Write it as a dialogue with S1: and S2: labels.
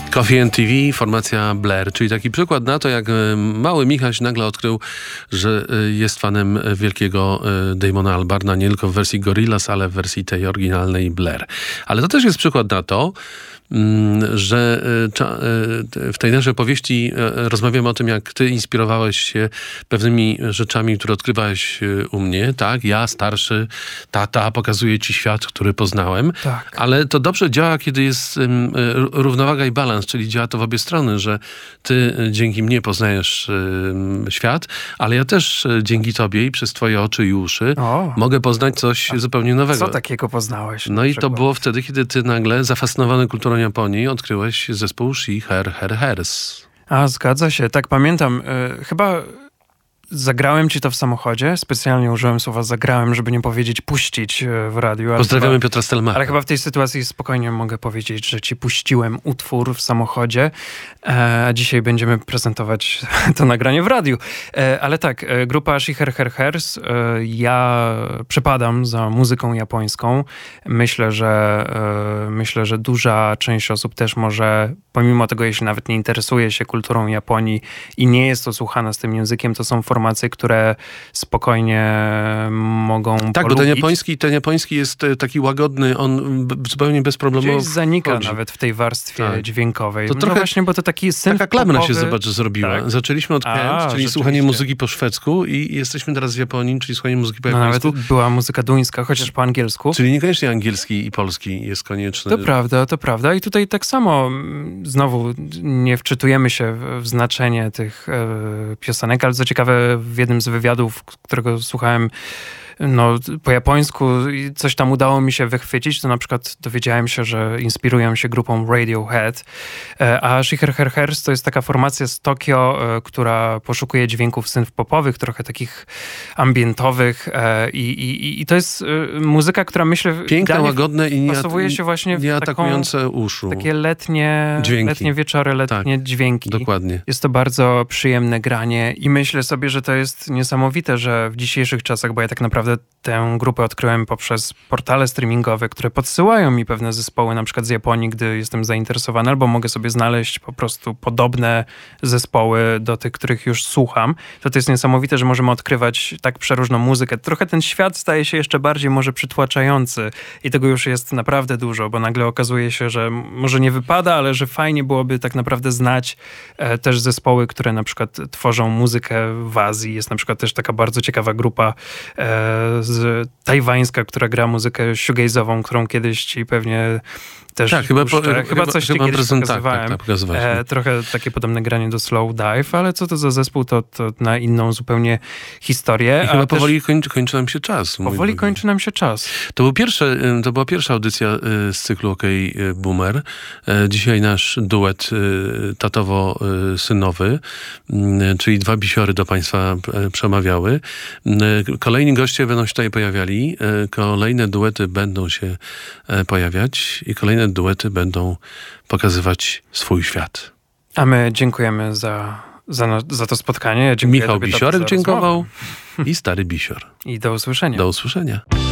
S1: Coffee and TV, formacja Blair, czyli taki przykład na to, jak mały Michaś nagle odkrył, że jest fanem wielkiego Damona Albarna, nie tylko w wersji Gorillaz, ale w wersji tej oryginalnej Blair. Ale to też jest przykład na to, że w tej naszej opowieści rozmawiamy o tym, jak ty inspirowałeś się pewnymi rzeczami, które odkrywałeś u mnie, tak? Ja, starszy tata, pokazuję ci świat, który poznałem.
S2: Tak.
S1: Ale to dobrze działa, kiedy jest równowaga i balans, czyli działa to w obie strony, że ty dzięki mnie poznajesz świat, ale ja też dzięki tobie i przez twoje oczy i uszy mogę poznać coś zupełnie nowego.
S2: Co takiego poznałeś?
S1: No i to było wtedy, kiedy ty nagle, zafascynowany kulturą Japonii, odkryłeś zespół She, Her, Hers.
S2: A, zgadza się. Tak, pamiętam. Chyba zagrałem ci to w samochodzie. Specjalnie użyłem słowa zagrałem, żeby nie powiedzieć puścić w radiu.
S1: Pozdrawiamy Piotra Stelmacha.
S2: Ale chyba w tej sytuacji spokojnie mogę powiedzieć, że ci puściłem utwór w samochodzie, a dzisiaj będziemy prezentować to nagranie w radiu. Ale tak, grupa She, Her, Hers. Ja przepadam za muzyką japońską. Myślę, że duża część osób też może, pomimo tego, jeśli nawet nie interesuje się kulturą Japonii i nie jest to słuchana z tym językiem, to są formacje, które spokojnie mogą
S1: tak,
S2: polubić.
S1: Bo ten japoński jest taki łagodny, on zupełnie bezproblemowo
S2: gdzieś zanika
S1: wchodzi.
S2: nawet w tej warstwie dźwiękowej.
S1: To
S2: no
S1: trochę,
S2: właśnie, bo to taki synth
S1: taka klamra
S2: popowy.
S1: się, zobacz, zrobiła. Tak. Zaczęliśmy od Kent, czyli słuchanie muzyki po szwedzku i jesteśmy teraz w Japonii, czyli słuchanie muzyki po japońsku.
S2: Nawet była muzyka duńska, chociaż po angielsku.
S1: Czyli niekoniecznie angielski i polski jest konieczny.
S2: To prawda. I tutaj tak samo znowu nie wczytujemy się w znaczenie tych piosenek, ale co ciekawe, w jednym z wywiadów, którego słuchałem po japońsku i coś tam udało mi się wychwycić, to na przykład dowiedziałem się, że inspirują się grupą Radiohead, a She, Her, Hers to jest taka formacja z Tokio, która poszukuje dźwięków synth-popowych, trochę takich ambientowych i to jest muzyka, która myślę
S1: piękne, łagodne i
S2: pasowuje się właśnie w
S1: nie atakujące uszu.
S2: Takie letnie wieczory, letnie dźwięki.
S1: Dokładnie.
S2: Jest to bardzo przyjemne granie i myślę sobie, że to jest niesamowite, że w dzisiejszych czasach, bo ja tak naprawdę tę grupę odkryłem poprzez portale streamingowe, które podsyłają mi pewne zespoły, na przykład z Japonii, gdy jestem zainteresowany, albo mogę sobie znaleźć po prostu podobne zespoły do tych, których już słucham. To jest niesamowite, że możemy odkrywać tak przeróżną muzykę. Trochę ten świat staje się jeszcze bardziej może przytłaczający i tego już jest naprawdę dużo, bo nagle okazuje się, że może nie wypada, ale że fajnie byłoby tak naprawdę znać też zespoły, które na przykład tworzą muzykę w Azji. Jest na przykład też taka bardzo ciekawa grupa tajwańska, która gra muzykę shoegazową, którą kiedyś ci pewnie też chyba coś ci kiedyś pokazywałem. Trochę takie podobne granie do Slow Dive, ale co to za zespół, to na inną zupełnie historię.
S1: I chyba powoli kończy nam się czas.
S2: Powoli kończy nam się czas.
S1: To była pierwsza audycja z cyklu OK Boomer. Dzisiaj nasz duet tatowo-synowy, czyli dwa bisiory do państwa przemawiały. Kolejni goście będą się tutaj pojawiali, kolejne duety będą się pojawiać i kolejne duety będą pokazywać swój świat.
S2: A my dziękujemy za to spotkanie.
S1: Michał Bisiorek dziękował i stary Bisior.
S2: I do usłyszenia.
S1: Do usłyszenia.